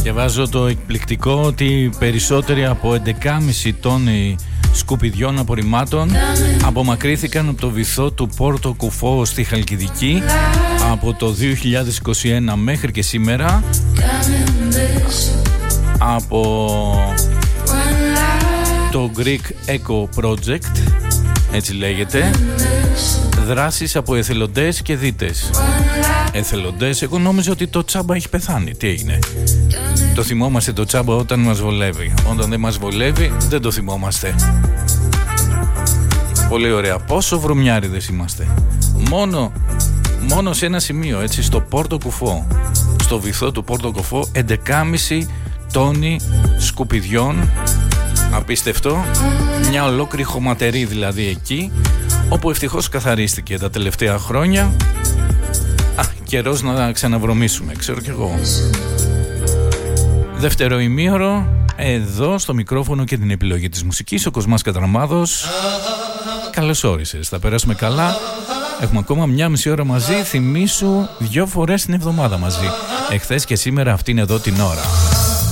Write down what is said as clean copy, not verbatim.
Διαβάζω το εκπληκτικό ότι περισσότεροι από 11,5 τόνοι σκουπιδιών απορριμμάτων απομακρύθηκαν από το βυθό του Πόρτο Κουφό στη Χαλκιδική από το 2021 μέχρι και σήμερα, από το Greek Eco Project, έτσι λέγεται, δράσεις από εθελοντές και δίτες. Εθελοντές, εγώ νόμιζα ότι το τσάμπα έχει πεθάνει. Τι έγινε? Το θυμόμαστε το τσάμπα όταν μας βολεύει. Όταν δεν μας βολεύει δεν το θυμόμαστε. Πολύ ωραία. Πόσο βρωμιάριδες είμαστε. Μόνο σε ένα σημείο, έτσι, στο Πόρτο Κουφό, στο βυθό του Πόρτο Κουφό, 11,5 τόνοι σκουπιδιών. Απίστευτο. Μια ολόκληρη χωματερή δηλαδή εκεί, όπου ευτυχώς καθαρίστηκε τα τελευταία χρόνια. Καιρός να ξαναβρωμίσουμε, ξέρω κι εγώ. Δεύτερο ημίωρο, εδώ στο μικρόφωνο και την επιλογή της μουσικής, ο Κοσμάς Κατραμάδος. Καλώς όρισες, θα περάσουμε καλά. Έχουμε ακόμα μια μισή ώρα μαζί. Θυμήσου 2 φορές την εβδομάδα μαζί. Εχθές και σήμερα αυτή είναι εδώ την ώρα.